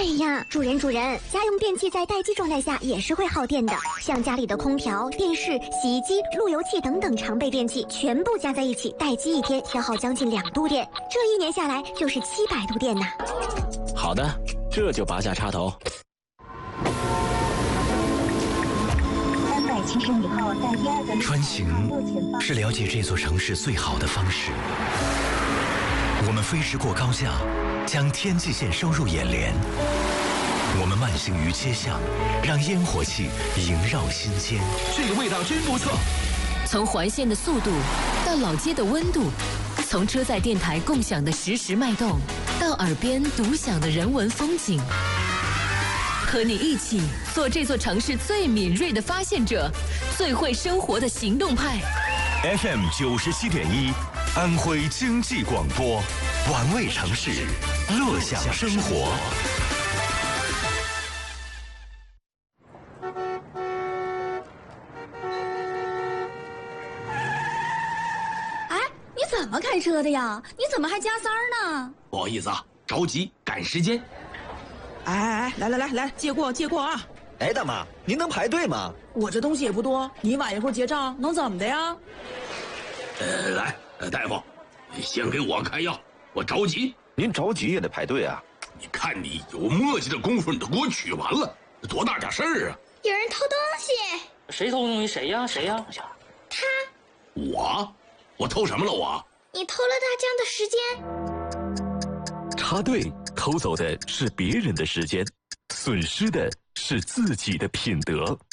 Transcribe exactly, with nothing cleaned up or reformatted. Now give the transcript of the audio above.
哎呀，主人主人，家用电器在待机状态下也是会耗电的，像家里的空调、电视、洗衣机、路由器等等常备电器，全部加在一起，待机一天消耗将近两度电，这一年下来就是七百度电呢。 好的，这就拔下插头。 三百七十米后在第二个穿行是了解这座城市最好的方式。我们飞驰过高架，将天际线收入眼帘。我们慢行于街巷，让烟火气萦绕心间。 这个味道真不错。 从环线的速度到老街的温度，从车载电台共享的实时脉动，到耳边独享的人文风景。和你一起做这座城市最敏锐的发现者，最会生活的行动派。 F M 九十七点一，安徽经济广播，玩味城市，乐享生活。 哎，你怎么开车的呀？你怎么还加塞儿呢？ 不好意思啊，着急赶时间。 哎哎哎，来来来来，借过借过啊！ 哎，大妈，您能排队吗？ 我这东西也不多，你晚一会儿结账能怎么的呀？ 呃，来，呃，大夫，先给我开药，我着急。 您着急也得排队啊！ 你看你有墨迹的功夫，你都给我取完了，多大点事儿啊！ 有人偷东西， 谁偷东西？谁呀？谁呀？ 他。 我？我偷什么了？我？ 你偷了大江的时间。 插队偷走的是别人的时间，损失的是自己的品德。